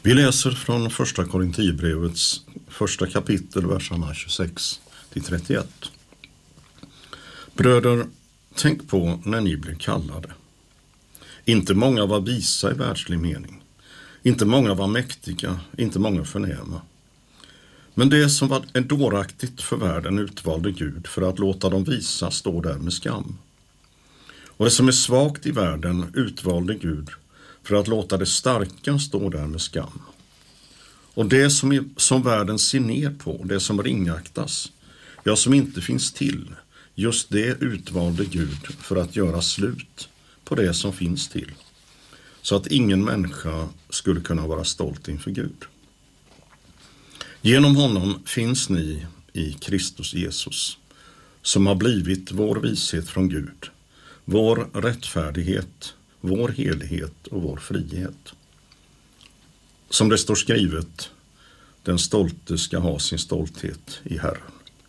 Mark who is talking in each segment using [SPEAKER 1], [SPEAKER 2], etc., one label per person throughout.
[SPEAKER 1] Vi läser från första Korinthierbrevets första kapitel, verserna 26-31. Bröder, tänk på när ni blev kallade. Inte många var visa i världslig mening. Inte många var mäktiga, inte många förnäma. Men det som var dåraktigt för världen utvalde Gud för att låta dem visa stå där med skam. Och det som är svagt i världen utvalde Gud för att låta det starka stå där med skam. Och det som världen ser ner på, det som ringaktas, ja som inte finns till, just det utvalde Gud för att göra slut på det som finns till. Så att ingen människa skulle kunna vara stolt inför Gud. Genom honom finns ni i Kristus Jesus, som har blivit vår vishet från Gud, vår rättfärdighet, vår helighet och vår frihet. Som det står skrivet, den stolte ska ha sin stolthet i Herren.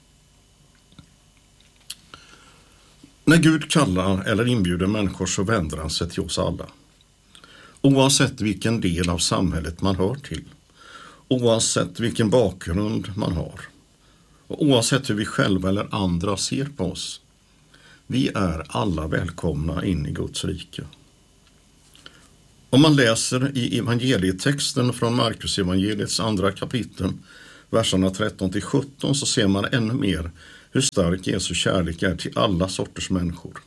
[SPEAKER 1] När Gud kallar eller inbjuder människor så vänder han sig till oss alla. Oavsett vilken del av samhället man hör till, oavsett vilken bakgrund man har och oavsett hur vi själva eller andra ser på oss. Vi är alla välkomna in i Guds rike. Om man läser i evangelietexten från Markus evangeliets andra kapitel, verserna 13-17, så ser man ännu mer hur stark Jesu kärlek är till alla sorters människor.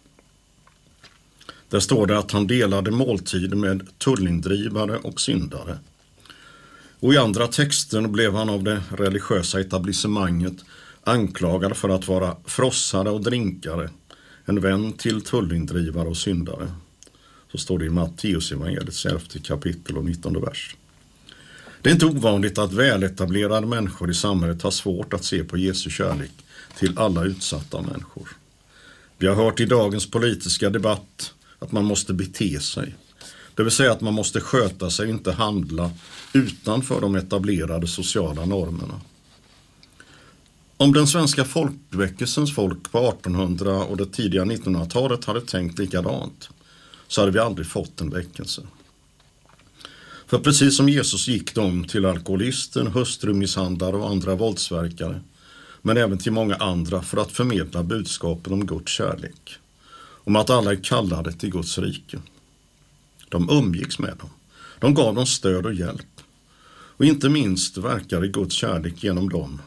[SPEAKER 1] Där står det att han delade måltid med tullindrivare och syndare. Och i andra texten blev han av det religiösa etablissemanget anklagad för att vara frossare och drinkare, en vän till tullindrivare och syndare. Så står det i Matteus evangeliets 11 kapitel och 19 vers. Det är inte ovanligt att väletablerade människor i samhället har svårt att se på Jesu kärlek till alla utsatta människor. Vi har hört i dagens politiska debatt att man måste bete sig. Det vill säga att man måste sköta sig och inte handla utanför de etablerade sociala normerna. Om den svenska folkväckelsens folk på 1800- och det tidiga 1900-talet hade tänkt likadant, så hade vi aldrig fått en väckelse. För precis som Jesus gick de till alkoholisten, hustrumisshandlare och andra våldsverkare, men även till många andra för att förmedla budskapen om Guds kärlek, om att alla är kallade till Guds rike. De umgicks med dem, de gav dem stöd och hjälp, och inte minst verkade Guds kärlek genom dem,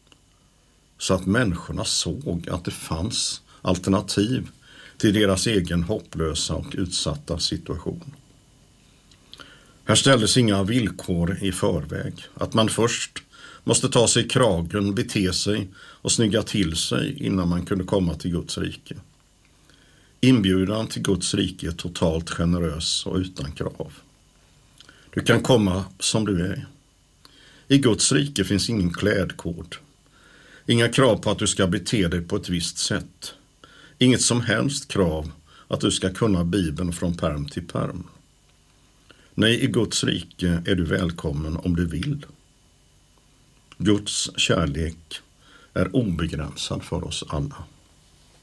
[SPEAKER 1] så att människorna såg att det fanns alternativ till deras egen hopplösa och utsatta situation. Här ställdes inga villkor i förväg, att man först måste ta sig i kragen, bete sig och snygga till sig innan man kunde komma till Guds rike. Inbjudan till Guds rike är totalt generös och utan krav. Du kan komma som du är. I Guds rike finns ingen klädkod. Inga krav på att du ska bete dig på ett visst sätt. Inget som helst krav att du ska kunna Bibeln från pärm till pärm. Nej, i Guds rike är du välkommen om du vill. Guds kärlek är obegränsad för oss alla.